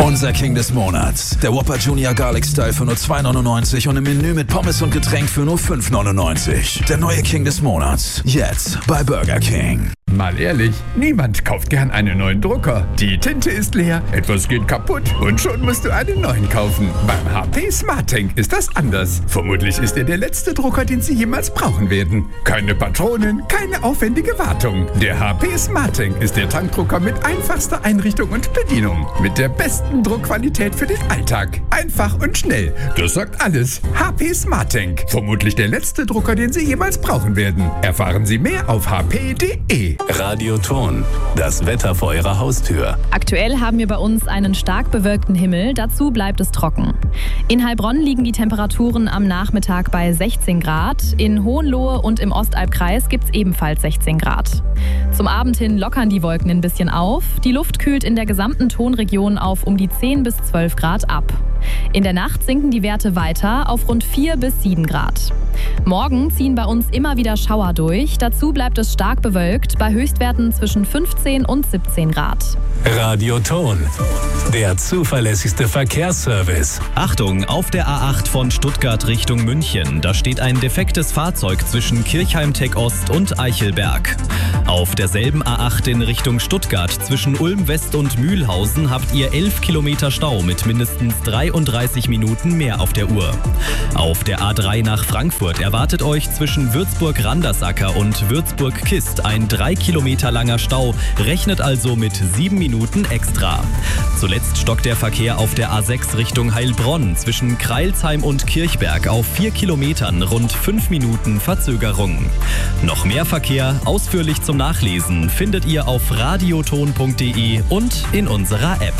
Unser King des Monats. Der Whopper Junior Garlic Style für nur 2,99 und im Menü mit Pommes und Getränk für nur 5,99. Der neue King des Monats. Jetzt bei Burger King. Mal ehrlich, niemand kauft gern einen neuen Drucker. Die Tinte ist leer, etwas geht kaputt und schon musst du einen neuen kaufen. Beim HP SmartTank ist das anders. Vermutlich ist er der letzte Drucker, den Sie jemals brauchen werden. Keine Patronen, keine aufwendige Wartung. Der HP SmartTank ist der Tankdrucker mit einfachster Einrichtung und Bedienung. Mit der besten Druckqualität für den Alltag. Einfach und schnell. Das sagt alles. HP SmartTank. Vermutlich der letzte Drucker, den Sie jemals brauchen werden. Erfahren Sie mehr auf hp.de. Radioton, das Wetter vor Ihrer Haustür. Aktuell haben wir bei uns einen stark bewölkten Himmel, dazu bleibt es trocken. In Heilbronn liegen die Temperaturen am Nachmittag bei 16 Grad, in Hohenlohe und im Ostalbkreis gibt es ebenfalls 16 Grad. Zum Abend hin lockern die Wolken ein bisschen auf, die Luft kühlt in der gesamten Tonregion auf um die 10 bis 12 Grad ab. In der Nacht sinken die Werte weiter auf rund 4 bis 7 Grad. Morgen ziehen bei uns immer wieder Schauer durch, dazu bleibt es stark bewölkt, bei Höchstwerten zwischen 15 und 17 Grad. Radioton, der zuverlässigste Verkehrsservice. Achtung, auf der A8 von Stuttgart Richtung München. Da steht ein defektes Fahrzeug zwischen Kirchheim-Tech Ost und Eichelberg. Auf derselben A8 in Richtung Stuttgart zwischen Ulm West und Mühlhausen habt ihr 11 Kilometer Stau mit mindestens 33 Minuten mehr auf der Uhr. Auf der A3 nach Frankfurt erwartet euch zwischen Würzburg-Randersacker und Würzburg-Kist ein 3 Kilometer langer Stau. Rechnet also mit 7 Minuten extra. Zuletzt stockt der Verkehr auf der A6 Richtung Heilbronn zwischen Kreilsheim und Kirchberg auf 4 Kilometern, rund 5 Minuten Verzögerung. Noch mehr Verkehr, ausführlich zum Nachlesen, findet ihr auf radioton.de und in unserer App.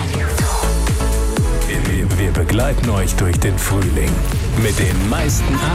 Wir begleiten euch durch den Frühling mit den meisten